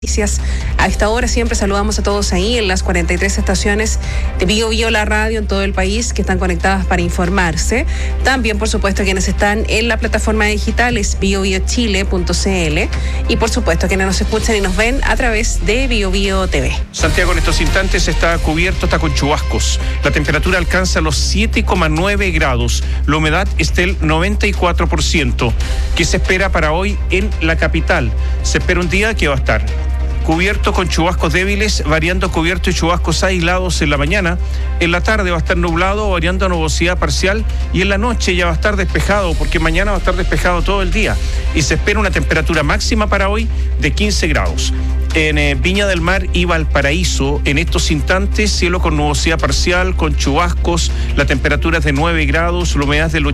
Noticias. A esta hora siempre saludamos a todos ahí en las 43 estaciones de Bio Bio, la radio en todo el país que están conectadas para informarse. También, por supuesto, quienes están en la plataforma digital es biobiochile.cl y, por supuesto, quienes nos escuchan y nos ven a través de Bio Bio TV. Santiago en estos instantes está cubierto, está con chubascos. La temperatura alcanza los 7,9 grados. La humedad está del 94%. ¿Qué se espera para hoy en la capital? Se espera un día que va a estar cubierto con chubascos débiles, variando cubierto y chubascos aislados en la mañana. En la tarde va a estar nublado, variando a nubosidad parcial, y en la noche ya va a estar despejado, porque mañana va a estar despejado todo el día. Y se espera una temperatura máxima para hoy de 15 grados. En Viña del Mar y Valparaíso, en estos instantes, cielo con nubosidad parcial, con chubascos, la temperatura es de 9 grados, la humedad del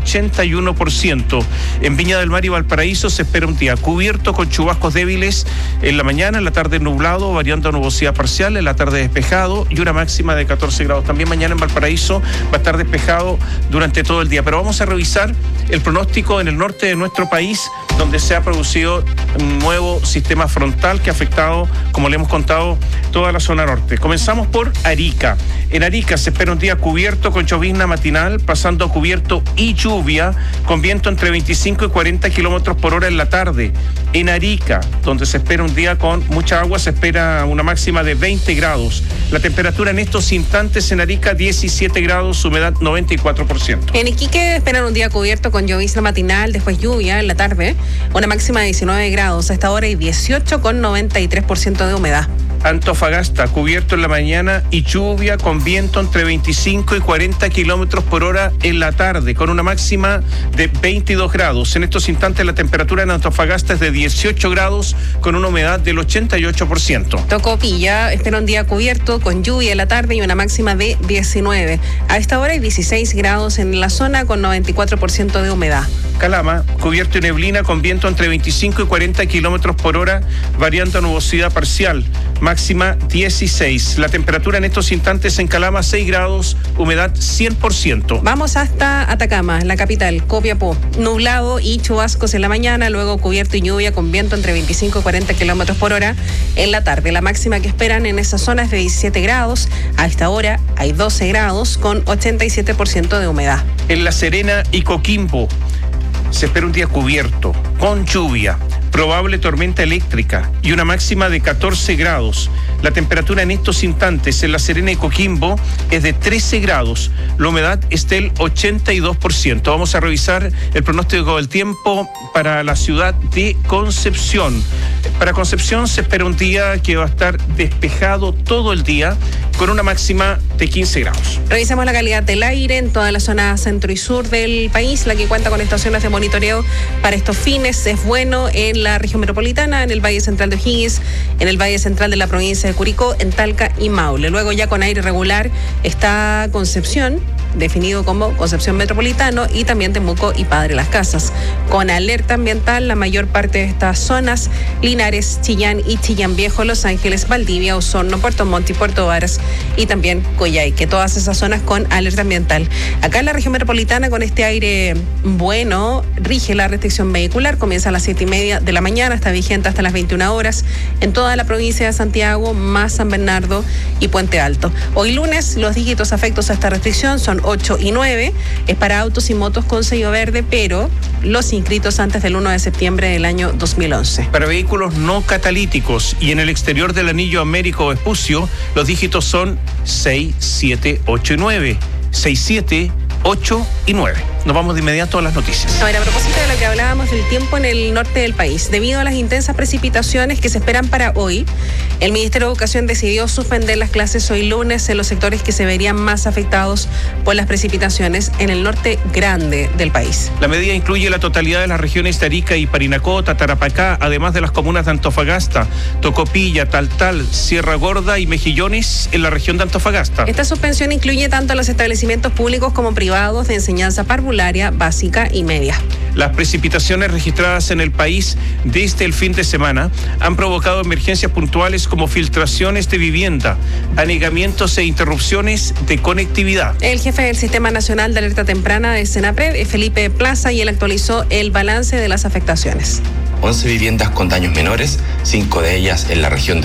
81%. En Viña del Mar y Valparaíso se espera un día cubierto con chubascos débiles en la mañana, en la tarde nublado, variando a nubosidad parcial, en la tarde despejado y una máxima de 14 grados. También mañana en Valparaíso va a estar despejado durante todo el día. Pero vamos a revisar el pronóstico en el norte de nuestro país, donde se ha producido un nuevo sistema frontal que ha afectado, como le hemos contado, toda la zona norte. Comenzamos por Arica. En Arica se espera un día cubierto con llovizna matinal, pasando a cubierto y lluvia, con viento entre 25 y 40 kilómetros por hora en la tarde. En Arica, donde se espera un día con mucha agua, se espera una máxima de 20 grados. La temperatura en estos instantes en Arica, 17 grados, humedad 94%. En Iquique esperan un día cubierto con llovizna matinal, después lluvia en la tarde, una máxima de 19 grados. A esta hora hay 18 con 93% de humedad. Antofagasta, cubierto en la mañana y lluvia con viento entre 25 y 40 kilómetros por hora en la tarde, con una máxima de 22 grados. En estos instantes la temperatura en Antofagasta es de 18 grados con una humedad del 88%. Tocopilla espera un día cubierto con lluvia en la tarde y una máxima de 19. A esta hora hay 16 grados en la zona con 94% de humedad. Calama, cubierto y neblina con viento entre 25 y 40 kilómetros por hora, variando a nubosidad parcial, máxima 16. La temperatura en estos instantes en Calama, 6 grados, humedad 100%. Vamos hasta Atacama, la capital, Copiapó. Nublado y chubascos en la mañana, luego cubierto y lluvia con viento entre 25 y 40 kilómetros por hora en la tarde. La máxima que esperan en esa zona es de 17 grados. A esta hora hay 12 grados con 87% de humedad. En La Serena y Coquimbo se espera un día cubierto, con lluvia, probable tormenta eléctrica y una máxima de 14 grados. La temperatura en estos instantes en La Serena y Coquimbo es de 13 grados. La humedad es del 82%. Vamos a revisar el pronóstico del tiempo para la ciudad de Concepción. Para Concepción se espera un día que va a estar despejado todo el día, con una máxima de 15 grados. Revisamos la calidad del aire en toda la zona centro y sur del país, la que cuenta con estaciones de monitoreo para estos fines. Es bueno en la región metropolitana, en el Valle Central de O'Higgins, en el Valle Central de la provincia de Curicó, en Talca y Maule. Luego ya con aire regular está Concepción, definido como Concepción Metropolitano, y también Temuco y Padre Las Casas. Con alerta ambiental la mayor parte de estas zonas: Linares, Chillán y Chillán Viejo, Los Ángeles, Valdivia, Osorno, Puerto Montt y Puerto Varas, y también Coyhaique, todas esas zonas con alerta ambiental. Acá en la región metropolitana, con este aire bueno, rige la restricción vehicular, comienza a las 7:30 de la mañana, está vigente hasta las 21 horas en toda la provincia de Santiago, más San Bernardo y Puente Alto. Hoy lunes los dígitos afectos a esta restricción son 8 y 9, es para autos y motos con sello verde, pero los inscritos antes del 1 de septiembre del año 2011. Para vehículos no catalíticos y en el exterior del anillo Américo Vespucio, los dígitos son 6, 7, 8 y 9. 6, 7, 8 y 9. Nos vamos de inmediato a las noticias. A ver, a propósito de lo que hablábamos del tiempo en el norte del país, debido a las intensas precipitaciones que se esperan para hoy, el Ministerio de Educación decidió suspender las clases hoy lunes en los sectores que se verían más afectados por las precipitaciones en el norte grande del país. La medida incluye la totalidad de las regiones de Arica y Parinacota, Tarapacá, además de las comunas de Antofagasta, Tocopilla, Taltal, Sierra Gorda y Mejillones en la región de Antofagasta. Esta suspensión incluye tanto a los establecimientos públicos como privados de enseñanza parvularia, básica y media. Las precipitaciones registradas en el país desde el fin de semana han provocado emergencias puntuales como filtraciones de vivienda, anegamientos e interrupciones de conectividad. El jefe del Sistema Nacional de Alerta Temprana de Senapred, Felipe Plaza, y él actualizó el balance de las afectaciones. 11 viviendas con daños menores, 5 de ellas en la región de